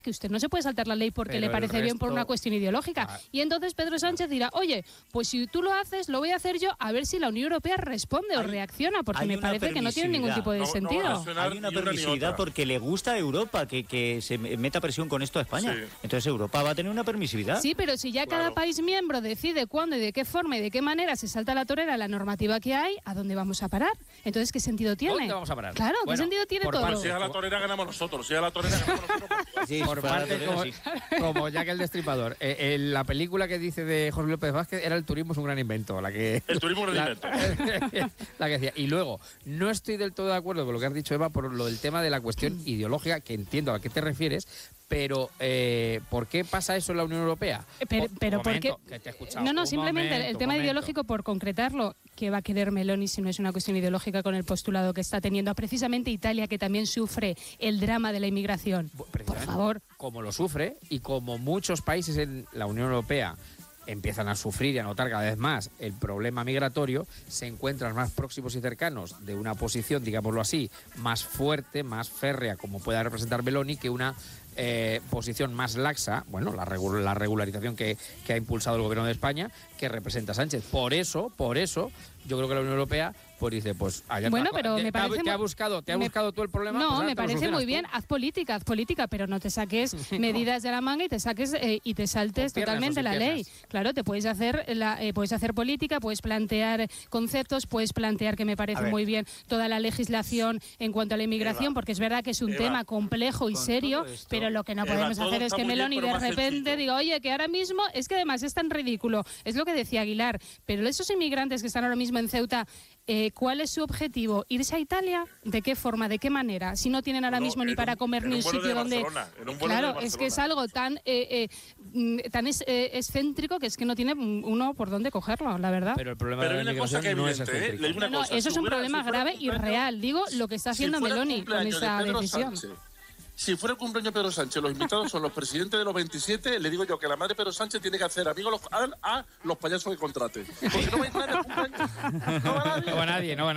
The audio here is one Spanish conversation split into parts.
que usted no se puede saltar la ley porque le parece bien por una cuestión ideológica. Y entonces Pedro Sánchez dirá, oye, pues si tú lo haces, lo voy a hacer yo, a ver si la Unión Europea responde o reacciona, porque me parece que no tiene ningún tipo de sentido. Hay una permisividad porque le gusta a Europa que se meta presión con esto a España. Sí. Entonces Europa va a tener una permisividad. Sí, pero si ya cada país miembro decide cuándo y de qué forma y de qué manera se salta la torera la normativa que hay, ¿a dónde vamos a parar? Entonces, ¿qué sentido tiene? ¿Dónde vamos a parar? Claro, ¿qué sentido tiene todo? Si es a la torera ganamos nosotros, si es a la torera ganamos nosotros. Sí, por parte como Jack el Destripador. La película que dice de José López Vázquez era El turismo es un gran invento. El turismo es un invento. La que decía. Y luego, no estoy del todo de acuerdo con lo que has dicho, Eva, por lo del tema de la cuestión ideológica, que entiendo a qué te refieres, pero ¿por qué pasa eso en la Unión Europea? Pero ¿por qué? No, simplemente el tema ideológico, por concretarlo, ¿qué va a querer Meloni si no es una cuestión ideológica con el postulado que está teniendo precisamente Italia, que también sufre el drama de la inmigración? Por favor. Como lo sufre y como muchos países en la Unión Europea empiezan a sufrir y a notar cada vez más el problema migratorio, se encuentran más próximos y cercanos de una posición, digámoslo así, más fuerte, más férrea, como pueda representar Meloni, que una posición más laxa, bueno, la regularización que ha impulsado el gobierno de España, que representa Sánchez. Por eso, yo creo que la Unión Europea pues dice, pues allá pero me parece te ha buscado tú el problema. No, pues me parece muy bien, haz política, pero no te saques medidas de la manga y te saltes totalmente la ley. Claro, te puedes hacer política, puedes plantear conceptos, puedes plantear, que me parece muy bien, toda la legislación en cuanto a la inmigración, porque es verdad que es un tema complejo y serio, pero lo que no podemos hacer es que Meloni de repente diga, oye, que ahora mismo es que además es tan ridículo, es lo que decía Aguilar, pero esos inmigrantes que están ahora mismo en Ceuta, ¿cuál es su objetivo? ¿Irse a Italia? ¿De qué forma? ¿De qué manera? Si no tienen ahora mismo ni para comer ni un sitio donde... Claro, es que es algo tan excéntrico que es que no tiene uno por dónde cogerlo, la verdad. Pero el problema de la migración no es excéntrico. No, eso es un problema grave y real. Digo lo que está haciendo Meloni con esa decisión. Si fuera el cumpleaños de Pedro Sánchez, los invitados son los presidentes de los 27, le digo yo que la madre de Pedro Sánchez tiene que hacer amigos a los payasos que contrate. Porque no va a entrar en el cumpleaños. No va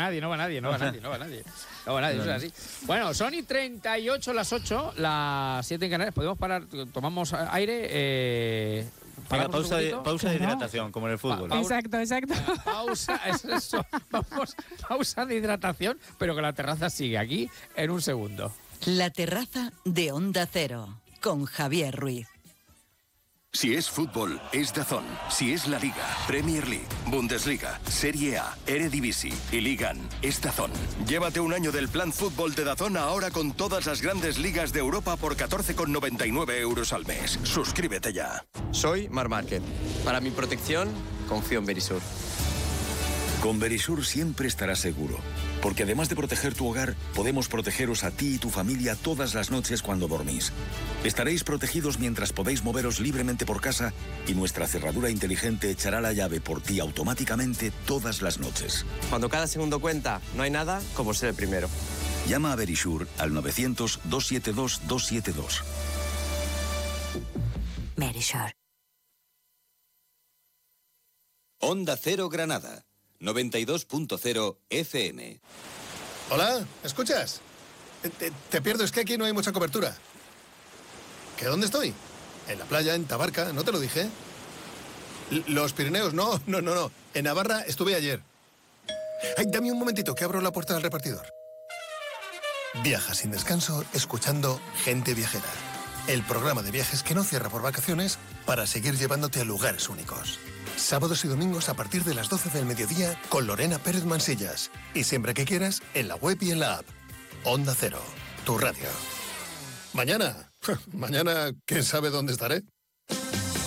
nadie. Eso es así. Bueno, son y 38 las 8, las 7 en Canarias. Podemos parar, tomamos aire. Pausa de hidratación, como en el fútbol. Exacto. Pausa, eso. Vamos, pausa de hidratación, pero que la terraza sigue aquí en un segundo. La terraza de Onda Cero, con Javier Ruiz. Si es fútbol, es DAZN. Si es la Liga, Premier League, Bundesliga, Serie A, Eredivisie y Ligan, es DAZN. Llévate un año del plan fútbol de DAZN ahora con todas las grandes ligas de Europa por 14,99 € al mes. Suscríbete ya. Soy Marc Márquez. Para mi protección, confío en Verisur. Con Verisur siempre estarás seguro, porque además de proteger tu hogar, podemos protegeros a ti y tu familia todas las noches cuando dormís. Estaréis protegidos mientras podéis moveros libremente por casa y nuestra cerradura inteligente echará la llave por ti automáticamente todas las noches. Cuando cada segundo cuenta, no hay nada como ser el primero. Llama a Verisur al 900-272-272. Verisur. Onda Cero Granada. 92.0 FM. Hola, ¿escuchas? Te pierdo, es que aquí no hay mucha cobertura. ¿Que dónde estoy? En la playa, en Tabarca, ¿no te lo dije? Los Pirineos, no. En Navarra estuve ayer. Ay, dame un momentito, que abro la puerta del repartidor. Viaja sin descanso escuchando Gente Viajera. El programa de viajes que no cierra por vacaciones para seguir llevándote a lugares únicos. Sábados y domingos a partir de las 12 del mediodía con Lorena Pérez Mansillas. Y siempre que quieras, en la web y en la app. Onda Cero, tu radio. Mañana, quién sabe dónde estaré.